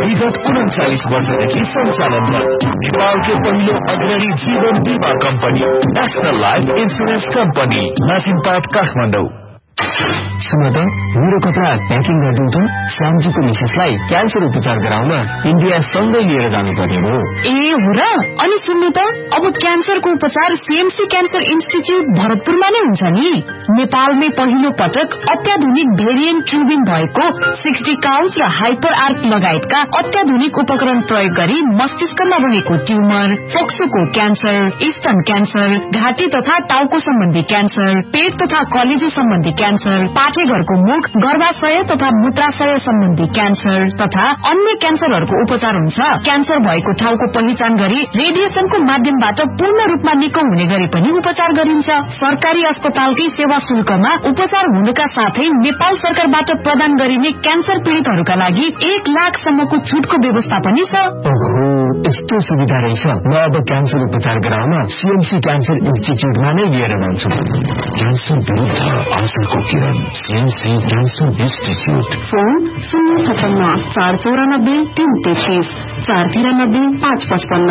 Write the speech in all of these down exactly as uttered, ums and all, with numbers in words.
विगत उन्चालीस वर्षदेखि सञ्चालनमा नेपालकै पहिलो अग्रणी जीवन बीमा company national life insurance company लाफिङपाट Kathmandu. सुन त मेरो कपडा प्याकिङ गरिदिउँ त। श्यामजीको मिसेसलाई क्यान्सर उपचार गराउन इन्डिया सँगै लिएर जानुपर्ने हो। ए हो र? अनि सुन्नु त, अब क्यान्सरको उपचार सीएमसी क्यान्सर इन्स्टिच्युट भरतपुरमा नै हुन्छ नि। नेपालमै पहिलो पटक अत्याधुनिक भेरिएन्ट ट्युबिङ भएको सिक्सटी काउन्स र हाइपर आर्क लगायतका अत्याधुनिक उपकरण प्रयोग गरी मस्तिष्कमा रहेको ट्युमर, फोक्सोको क्यान्सर, स्तन क्यान्सर, घाँटी तथा टाउको सम्बन्धी क्यान्सर, पेट तथा कलेजो सम्बन्धी क्यान्सर, पाठेघरको मुख, गर्भाशय तथा मूत्राशय सम्बन्धी क्यान्सर तथा अन्य क्यान्सरहरूको उपचार हुन्छ। क्यान्सर भएको ठाउँको पहिचान गरी रेडिएसनको माध्यमबाट पूर्ण रूपमा निको हुने गरी पनि उपचार गरिन्छ। सरकारी अस्पतालकै सेवा शुल्कमा उपचार हुनुका साथै नेपाल सरकारबाट प्रदान गरिने क्यान्सर पीड़ितहरूका लागि एक लाखसम्मको छुटको व्यवस्था पनि छ। ओहो, यस्तो सुविधा रहेछ। म अब क्यान्सर उपचार गराउन सीएमसी क्यान्सर इन्स्टिच्युटमा नै लिएर जान्छु। क्यान्सर विरुद्ध आशाको किरण, सीएमसी क्यान्सर इन्स्टिच्युट। फोन शून्य छपन्न चार चौरानब्बे तीन तेत्रिस चार तिरानब्बे पाँच पचपन्न।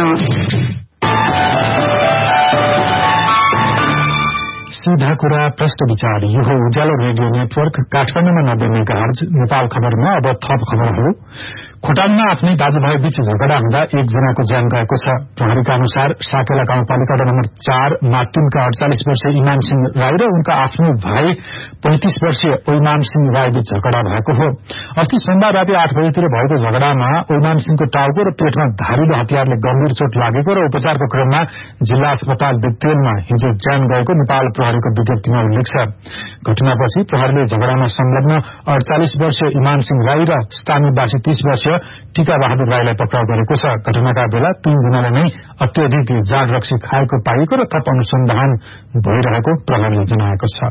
सीधा कुरा प्रश्न विचार। यो हो उज्यालो रेडियो नेटवर्क काठमाडौँमा नब्बे मेगाहर्ज। नेपाल खबरमा अब थप खबरहरू। खोटाङमा आफ्नै दाजुभाइ बीच झगडा हुँदा एकजनाको ज्यान गएको छ। प्रहरीका अनुसार साकेला गाउँपालिका नम्बर चार मातुङका अडचालिस वर्षीय इमाम सिंह राई र उनका आफ्नो भाइ पैंतिस वर्षीय ओइमाम सिंह राई बीच झगडा भएको हो। अस्ति सोमबार राति आठ बजेतिर भएको झगडामा ओइमाम सिंहको टाउको र पेटमा धारिलो हतियारले गम्भीर चोट लागेको र उपचारको क्रममा जिल्ला अस्पताल बेतेलमा हिजो ज्यान गएको नेपाल प्रहरीको विज्ञप्तिमा उल्लेख छ। घटनापछि प्रहरीले झगडामा संलग्न अडचालिस वर्षीय इमाम सिंह राई र स्थानीयवासी तीस वर्षीय टीका बहादुर राईलाई पक्राउ गरेको छ। घटनाका बेला तीनजनाले नै अत्यधिक जाँड रक्सी खाएको पाइएको र थप अनुसन्धान भइरहेको प्रहरीले जनाएको छ।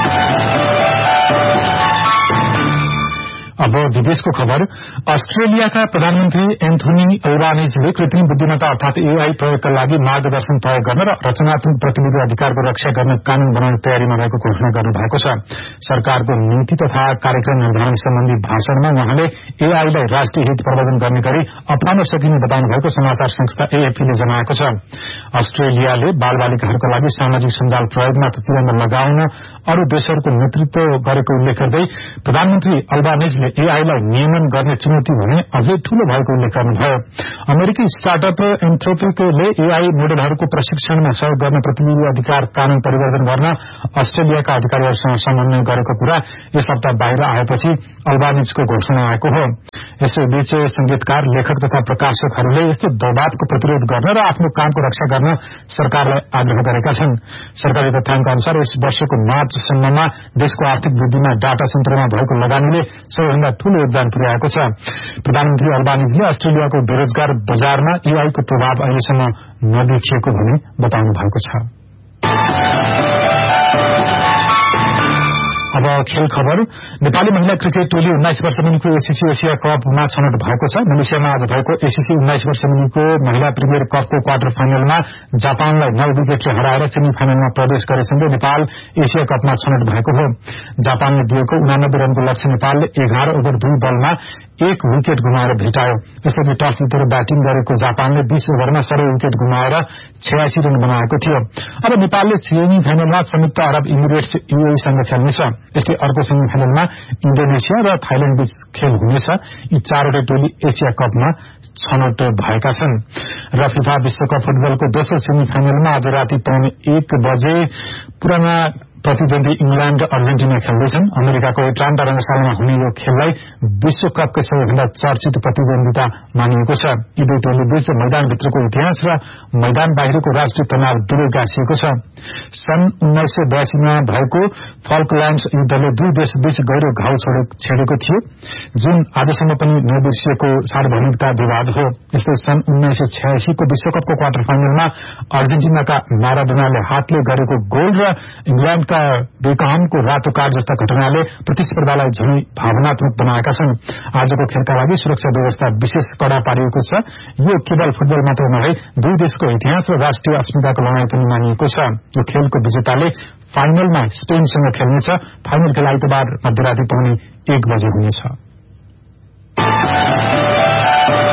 अब विदेशको खबर। अस्ट्रेलियाका प्रधानमन्त्री एन्थोनी अल्बानीजले कृत्रिम बुद्धिमत्ता अर्थात एआई प्रयोगका लागि मार्गदर्शन तय गर्न र रचनात्मक प्रतिनिधि अधिकारको रक्षा गर्न कानून बनाउने तयारीमा रहेको घोषणा गर्नु भएको छ। सरकारको नीति तथा कार्यक्रम निर्धारण सम्बन्धी भाषणमा उहाँले एआईलाई राष्ट्रिय हित प्रवर्धन गर्ने गरी अपनाउन सकिने बताउनु भएको समाचार संस्था एएफपीले जनाएको छ। अस्ट्रेलियाले बालबालिकाहरूका लागि सामाजिक सञ्जाल प्रयोगमा प्रतिबन्ध लगाउन अरू देशहरूको नेतृत्व गरेको उल्लेख गर्दै प्रधानमन्त्री अल्बानीजले एआईलाई नियमन गर्ने चुनौती भने अझै ठूलो भएको उल्लेख गर्नुभयो। अमेरिकी स्टार्टअप एन्थ्रोपिकले एआई मोडलहरूको प्रशिक्षणमा सहयोग गर्ने प्रतिनिधि अधिकार कानून परिवर्तन गर्न अस्ट्रेलियाका अधिकारीहरूसँग समन्वय गरेको कुरा यस हप्ता बाहिर आएपछि अल्बानीजको घोषणा आएको हो। यसैबीच संगीतकार, लेखक तथा प्रकाशकहरूले यस्तो दबावको प्रतिरोध गर्न र आफ्नो कामको रक्षा गर्न सरकारलाई आग्रह गरेका छन्। सरकारी तथ्याङ्क अनुसार यस वर्षको मार्चसम्ममा देशको आर्थिक वृद्धिमा डाटा सेन्टरमा भएको लगानीले सबैभन्दा ठूलो योगदान पुर्याएको छ। प्रधानमन्त्री अल्बानीजले अस्ट्रेलियाको बेरोजगार बजारमा एआईको प्रभाव अहिलेसम्म नदेखिएको भने बताउनु भएको छ। अब खेल खबर। नेपाली महिला क्रिकेट टोली उन्नाइस वर्ष मुनिको एसीसी एसिया कपमा छनौट भएको छ। मलेसियामा आज भएको एसीसी उन्नाइस वर्ष मुनिको महिला प्रिमियर कपको क्वार्टर फाइनलमा जापानलाई नौ विकेटले हराएर सेमी फाइनलमा प्रवेश गरेसँगै नेपाल एसिया कपमा छनौट भएको हो। जापानले दिएको उनानब्बे रनको लक्ष्य नेपालले एघार ओभर दुई बलमा एक विकेट गुमाएर भेटायो। यसरी टस जितेर ब्याटिङ गरेको जापानले बीस ओभरमा सबै विकेट गुमाएर छयासी रन बनाएको थियो। अब नेपालले सेमी फाइनलमा संयुक्त अरब इमिरेट्स यूएईसँग खेल्नेछ। यस्तै अर्को सेमी फाइनलमा इन्डोनेसिया र थाइल्याण्ड बीच खेल हुनेछ। यी चारवटै टोली एसिया कपमा छनौट भएका छन्। र फिफा विश्वकप फुटबलको दोस्रो सेमी फाइनलमा आज राति पाउने एक बजे पुराना प्रतिद्वन्दी इंग्ल्याण्ड र अर्जेन्टिना खेल्दैछन्। अमेरिकाको एटलान्टा रंगशालामा हुने यो खेललाई विश्वकपकै सबैभन्दा चर्चित प्रतिद्वन्दिता मानिएको छ। यी दुई टोली बीच मैदानभित्रको इतिहास र मैदान बाहिरको राष्ट्रिय तनाव दुवै गाँसिएको छ। सन् उन्नाइस सय बयासीमा भएको फल्कल्याण्ड युद्धले दुई देश बीच गहिरो घाउ छेडेको थियो, जुन आजसम्म पनि नबिर्सिएको सार्वभौमिकता विवाद हो। यस्तै सन् उन्नाइस सय छयासीको विश्वकपको क्वार्टर फाइनलमा अर्जेन्टिनाका माराडोनाले हातले गरेको गोल र इंग्ल्याण्डका बेकहमको रातो कार्ड जस्ता घटनाले प्रतिस्पर्धालाई झनै भावनात्मक बनाएका छन्। आजको खेलका लागि सुरक्षा व्यवस्था विशेष कड़ा पारिएको छ। यो केवल फुटबल मात्र नभई दुई देशको इतिहास र राष्ट्रिय अस्मिताको लडाईँ पनि मानिएको छ। यो खेलको विजेताले फाइनलमा स्पेनसँग खेल्नेछ। फाइनल खेल आइतबार मध्यराति पाउने एक बजे हुनेछ।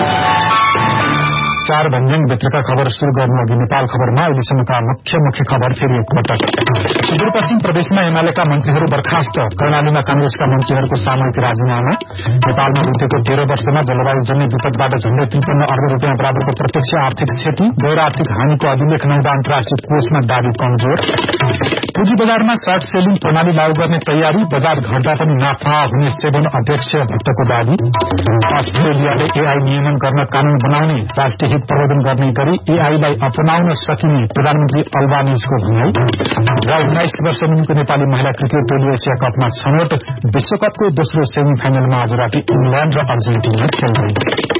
समाचार भन्ज्याङ भित्रका खबर शुरू गर्नु अघि नेपाल खबरमा अहिलेसम्मका मुख्य मुख्य खबर फेरि एकपटक। सुदूरपश्चिम प्रदेशमा एमालेका मन्त्रीहरू बर्खास्त, कर्णालीमा कांग्रेसका मन्त्रीहरूको सामूहिक राजीनामा। नेपालमा बितेको तेह्र वर्षमा जलवायुजन्य विपदबाट झण्डै त्रिपन्न अर्ब रूपियाँ बराबरको प्रत्यक्ष आर्थिक क्षति, गैर आर्थिक हानिको अभिलेख नहुँदा अन्तर्राष्ट्रिय कोषमा दावी कमजोर। पुँजी बजारमा सर्ट सेलिङ प्रणाली लागू गर्ने तयारी, बजार घट्दा पनि नाफा हुने सेभन अध्यक्ष भट्टको दावी। अस्ट्रेलियाले एआई नियमन गर्न कानून बनाउने, राष्ट्रिय हित प्रवर्धन गर्ने गरी एआईलाई अपनाउन सकिने प्रधानमन्त्री अल्बानीजको भनाई। र उन्नाइस वर्ष मुनिको नेपाली महिला क्रिकेट टोली एसिया कपमा छनौट। विश्वकपको दोस्रो सेमी फाइनलमा आज राति इंग्ल्याण्ड र अर्जेन्टिना खेल्दै।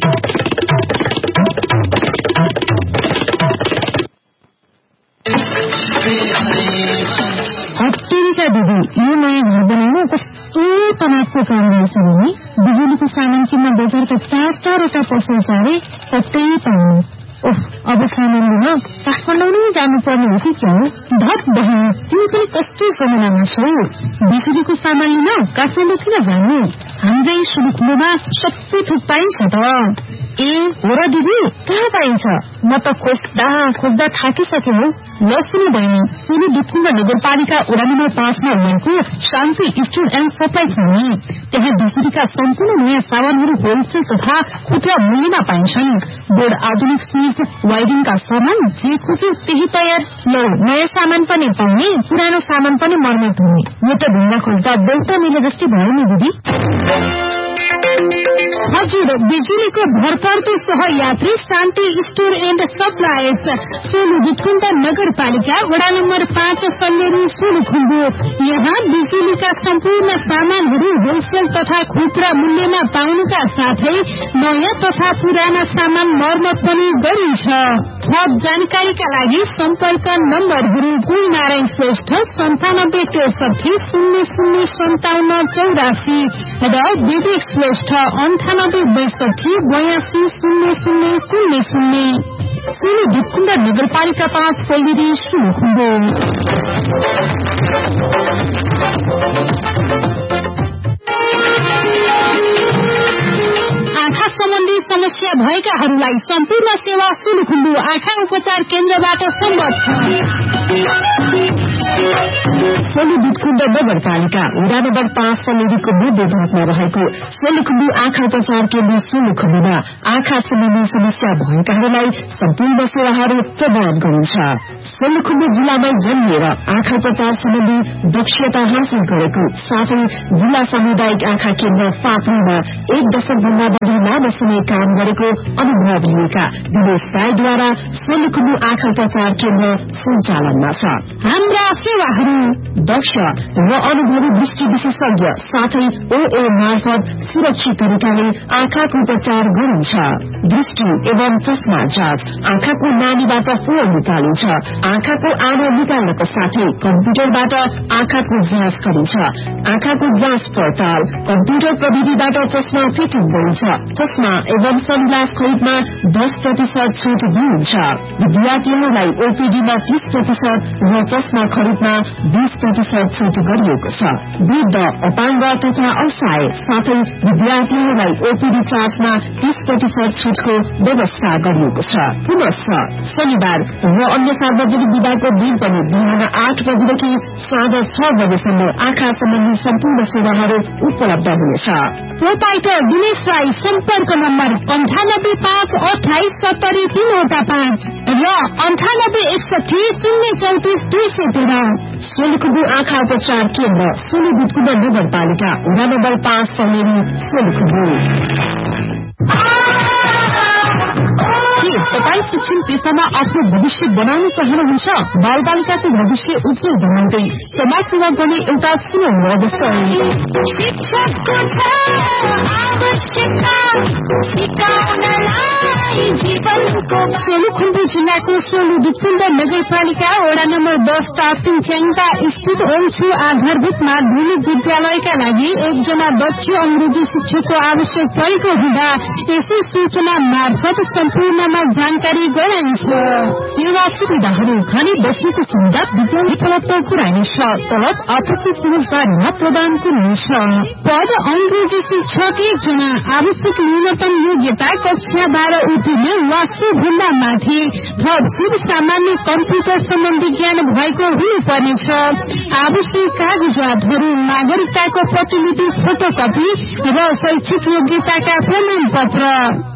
हत्तेरीका दिदी, यो नयाँ घर बनाउनु कस्तो तनावको काम रहेछ भने बिजुलीको सामान किन्न बजारका चार चारवटा पसल चारे कतै पाउनु। ओह, अब सामान लिन काठमाडौँ जानुपर्ने हो कि क्या हो? धत बहिनी, तिमी पनि कस्तो जमानामा छौ? बिजुलीको सामान लिन काठमाडौँ किन जानु? हाम्रै सुलुखुम्बुमा सबै थोक पाइन्छ त। ए हो र दिदी, कहाँ पाइन्छ? म त खोज्दा खोज्दा थाकिसके हौ। नसुनु बहिनी, सुरु दुखुम्बा नगरपालिका वडा नम्बर पाँचमा रहेको शान्ति स्टोर एण्ड सप्लाई थर्मी, त्यहाँ बिजुलीका सम्पूर्ण नयाँ सामानहरू होलसेल तथा खुद्रा मूल्यमा पाइन्छन्। बोर्ड, आधुनिक स्विच, वायरिङका सामान, जे खोज्यो त्यही तयार। लौ, नयाँ सामान पनि पाउने, पुरानो सामान पनि मर्मत हुने। म त ढुङ्गा खोज्दा बेलुका मिले जस्तै भयो नि दिदी। हजुर, बिजुलीको भरपर्दो सहयात्री शान्ति store and suppliers, Solu Dudhkund नगरपालिका वडा नम्बर पाँच सल्लेरी सोलुखुम्बु। यहाँ बिजुलीका सम्पूर्ण सामानहरू होलसेल तथा खुद्रा मूल्यमा पाउनुका साथै नयाँ तथा पुराना सामान मर्मत पनि गरिन्छ। थप जानकारीका लागि सम्पर्क नम्बरहरू गुण नारायण श्रेष्ठ सन्तानब्बे त्रिसठी शून्य शून्य सन्ताउन्न चौरासी र विवेक श्रेष्ठ अन्ठानब्बे बैसठी बयासी शून्य शून्य शून्य शून्य। सोलु दुधकुण्ड नगरपालिका पाँच सल्लेरी सोलुखुम्बु। आँखा सम्बन्धी समस्या भएकाहरूलाई सम्पूर्ण सेवा सोलुखुम्बु आँखा उपचार केन्द्रबाट सम्भव छ। सोलु दुधकुण्ड नगरपालिका वडा नम्बर पाँच सल्लेरीको मध्य भागमा रहेको सोलुखुम्बु आँखा उपचार केन्द्र सोलुखुम्बुमा आँखा सम्बन्धी समस्या भएकाहरूलाई सम्पूर्ण सेवाहरू प्रदान गरिन्छ। सोलुखुम्बु जिल्लामै जन्मिएर आँखा उपचार सम्बन्धी दक्षता हासिल गरेको साथै जिल्ला सामुदायिक आँखा केन्द्र फाप्रीमा एक दशक भन्दा बढ़ी लामो समय काम गरेको अनुभव लिएका दिनेश राईद्वारा सोलुखुम्बु आँखा उपचार केन्द्र सञ्चालनमा छ। हाम्रा सेवाहरू दक्ष र अनुभवी दृष्टि विशेषज्ञ साथै ओए मार्फत सुरक्षित तरिकाले आँखाको उपचार गरिन्छ। दृष्टि एवं चस्मा जाँच, आँखाको नानीबाट फोहोर निकालिन्छ। आँखाको आँखा निकाल्नको साथै कम्प्युटरबाट आँखाको जाँच गरिन्छ। आँखाको जाँच पडताल, कम्प्युटर प्रविधिबाट चस्मा फिटिङ गरिन्छ। चस्मा एवं सनग्लास खरिदमा दस प्रतिशत छुट दिइन्छ। विद्यार्थीहरूलाई ओपीडीमा तीस प्रतिशत र चस्मा खरिदमा बीस प्रतिशत छुट गरिएको छ। वृद्ध, अपाङ्ग तथा असहाय साथै विद्यार्थीहरूलाई ओपीडी चार्जमा तीस प्रतिशत छुटको व्यवस्था गरिएको छ। पुनश्च शनिबार र अन्य सार्वजनिक विधाको दिन पनि बिहान आठ बजेदेखि साँझ छ बजेसम्म आँखा सम्बन्धी सम्पूर्ण सेवाहरू उपलब्ध हुनेछ। प्रोपाइटर दिनेश राई सम्पर्क नम्बर अन्ठानब्बे पाँच अठाइस सत्तरी तीनवटा पाँच र अन्ठानब्बे एकसठी शून्य चौतिस दुई सय तेह्र। सोलुखुम्बु आँखा उपचार केन्द्र सोलु दुधकुण्ड नगरपालिका वडा नम्बर पाँच सल्लेरी सोलुखुम्बु। तपाईँ शिक्षण पेशामा आफ्नो भविष्य बनाउन चाहनुहुन्छ? बाल बालिकाको भविष्य उज्जवल बनाउँदै समाज सेवा गर्ने एउटा सुनौलो अवसर। सोलुखुम्बु जिल्लाको सोलु दुधकुण्ड नगरपालिका वडा नम्बर दस टापिङ च्याङपा स्थित ओल्छु आधारभूत माध्यमिक विद्यालयका लागि एकजना दक्ष अंग्रेजी शिक्षकको आवश्यक परेको हुँदा यसै सूचना मार्फत सम्पूर्णमा जानकारी गराइन्छ। सेवा सुविधाहरू, खाने बस्नेको सुविधा विद्यालय उपलब्ध गराइनेछ। तलब आपसी समझदारीमा प्रदान गरिनेछ। पद अंग्रेजी शिक्षक एकजना, आवश्यक न्यूनतम योग्यता कक्षा बाह्र उत्तीर्ण एमए वा सोभन्दा माथि थप शुभ सामान्य कम्प्युटर सम्बन्धी ज्ञान भएको हुनुपर्नेछ। आवश्यक कागजातहरू नागरिकताको प्रतिलिपि, फोटोकपी र शैक्षिक योग्यताका प्रमाण पत्र।